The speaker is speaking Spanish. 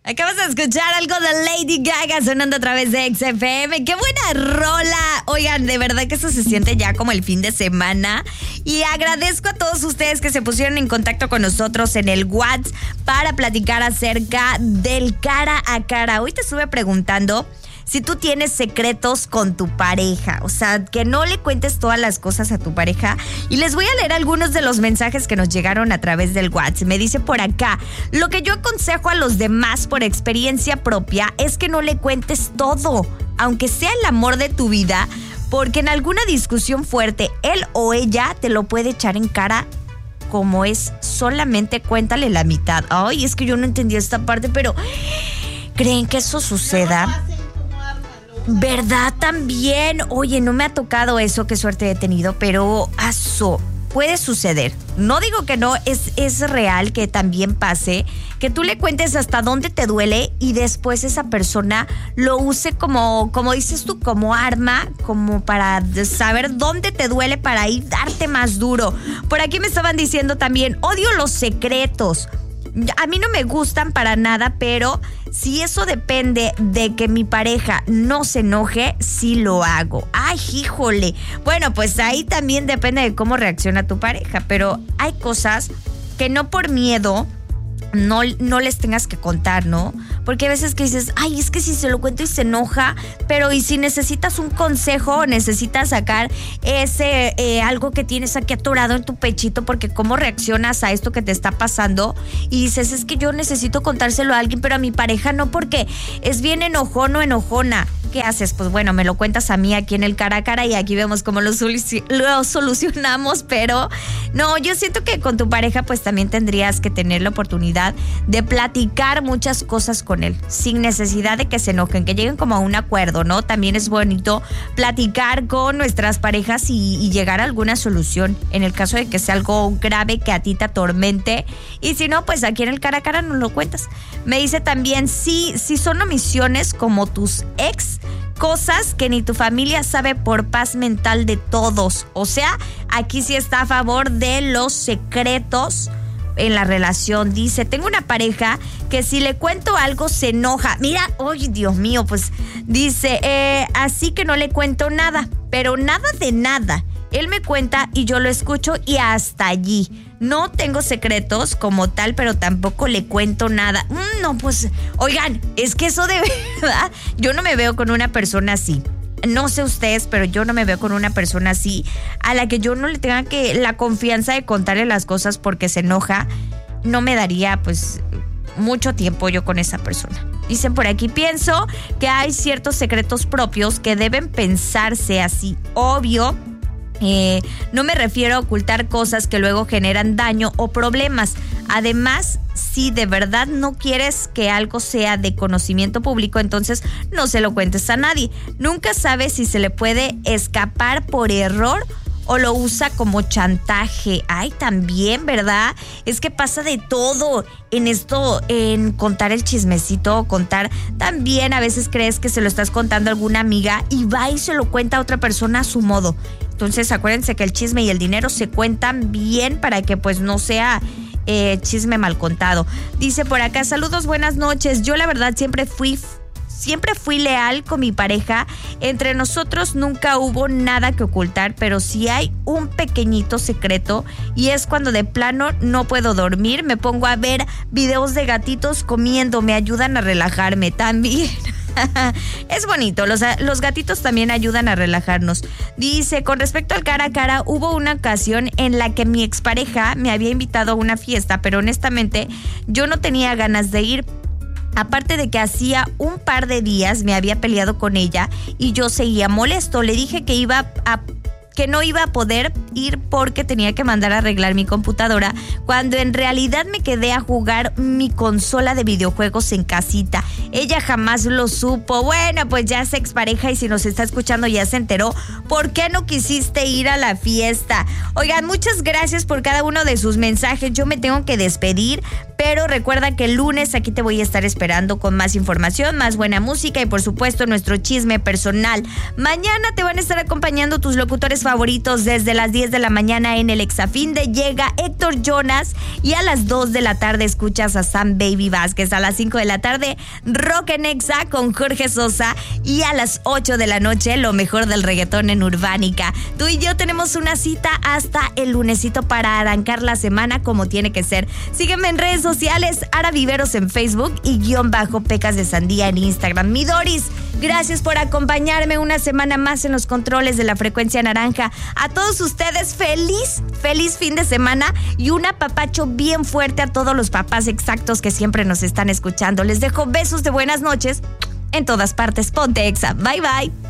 Acabas de escuchar algo de Lady Gaga sonando a través de XFM. ¡Qué buena rola! Oigan, de verdad que esto se siente ya como el fin de semana. Y agradezco a todos ustedes que se pusieron en contacto con nosotros en el WhatsApp para platicar acerca del cara a cara. Hoy te estuve preguntando si tú tienes secretos con tu pareja, o sea, que no le cuentes todas las cosas a tu pareja. Y les voy a leer algunos de los mensajes que nos llegaron a través del WhatsApp. Me dice por acá, lo que yo aconsejo a los demás por experiencia propia es que no le cuentes todo, aunque sea el amor de tu vida, porque en alguna discusión fuerte, él o ella te lo puede echar en cara como es. Solamente cuéntale la mitad. Ay, es que yo no entendí esta parte, pero ¿creen que eso suceda? ¿Verdad? También. Oye, no me ha tocado eso, qué suerte he tenido, pero eso puede suceder. No digo que no, es real que también pase, que tú le cuentes hasta dónde te duele y después esa persona lo use como dices tú, como arma, como para saber dónde te duele para ir darte más duro. Por aquí me estaban diciendo también, odio los secretos. A mí no me gustan para nada, pero si eso depende de que mi pareja no se enoje, sí lo hago. ¡Ay, híjole! Bueno, pues ahí también depende de cómo reacciona tu pareja, pero hay cosas que no por miedo no les tengas que contar, ¿no? Porque a veces que dices, ay, es que si se lo cuento y se enoja, pero y si necesitas un consejo o necesitas sacar ese algo que tienes aquí atorado en tu pechito, porque cómo reaccionas a esto que te está pasando y dices, es que yo necesito contárselo a alguien, pero a mi pareja no, porque es bien enojón o enojona. ¿Qué haces? Pues bueno, me lo cuentas a mí aquí en el cara a cara y aquí vemos cómo lo solucionamos, pero no, yo siento que con tu pareja pues también tendrías que tener la oportunidad de platicar muchas cosas con él, sin necesidad de que se enojen, que lleguen como a un acuerdo, ¿no? También es bonito platicar con nuestras parejas y llegar a alguna solución en el caso de que sea algo grave que a ti te atormente, y si no, pues aquí en el cara a cara nos lo cuentas. Me dice también, sí son omisiones como tus ex, cosas que ni tu familia sabe, por paz mental de todos. O sea, aquí sí está a favor de los secretos en la relación. Dice, tengo una pareja que si le cuento algo se enoja. Mira, ay, Dios mío, pues dice, así que no le cuento nada, pero nada de nada. Él me cuenta y yo lo escucho y hasta allí. No tengo secretos como tal, pero tampoco le cuento nada. No, pues, oigan, es que eso de verdad, yo no me veo con una persona así. No sé ustedes, pero yo no me veo con una persona así, a la que yo no le tenga la confianza de contarle las cosas porque se enoja. No me daría, pues, mucho tiempo yo con esa persona. Dicen por aquí, pienso que hay ciertos secretos propios que deben pensarse así, obvio. No me refiero a ocultar cosas que luego generan daño o problemas. Además, si de verdad no quieres que algo sea de conocimiento público, entonces no se lo cuentes a nadie. Nunca sabes si se le puede escapar por error o lo usa como chantaje. Ay, también, ¿verdad? Es que pasa de todo en esto, en contar el chismecito, contar. También a veces crees que se lo estás contando a alguna amiga y va y se lo cuenta a otra persona a su modo. Entonces acuérdense que el chisme y el dinero se cuentan bien para que pues no sea chisme mal contado. Dice por acá, saludos, buenas noches. Yo la verdad siempre fui leal con mi pareja. Entre nosotros nunca hubo nada que ocultar, pero sí hay un pequeñito secreto, y es cuando de plano no puedo dormir, me pongo a ver videos de gatitos comiendo, me ayudan a relajarme también. Es bonito, los gatitos también ayudan a relajarnos. Dice, con respecto al cara a cara, hubo una ocasión en la que mi expareja me había invitado a una fiesta, pero honestamente yo no tenía ganas de ir. Aparte de que hacía un par de días me había peleado con ella y yo seguía molesto. Le dije que no iba a poder ir porque tenía que mandar a arreglar mi computadora, cuando en realidad me quedé a jugar mi consola de videojuegos en casita. Ella jamás lo supo. Bueno, pues ya es expareja y si nos está escuchando ya se enteró. ¿Por qué no quisiste ir a la fiesta? Oigan, muchas gracias por cada uno de sus mensajes. Yo me tengo que despedir, Pero recuerda que el lunes aquí te voy a estar esperando con más información, más buena música y por supuesto nuestro chisme personal. Mañana te van a estar acompañando tus locutores favoritos desde las 10 de la mañana en el Exafinde. Llega Héctor Jonas y a las 2 de la tarde escuchas a Sam Baby Vázquez. A las 5 de la tarde, Rock en Exa con Jorge Sosa. Y a las 8 de la noche, lo mejor del reggaetón en Urbánica. Tú y yo tenemos una cita hasta el lunesito para arrancar la semana como tiene que ser. Sígueme en redes sociales, Ara Viveros en Facebook y _Pecas de Sandía en Instagram. Mi Doris, gracias por acompañarme una semana más en los controles de la frecuencia naranja. A todos ustedes, feliz fin de semana y un apapacho bien fuerte a todos los papás exactos que siempre nos están escuchando. Les dejo besos de buenas noches en todas partes. Ponte Exa. Bye, bye.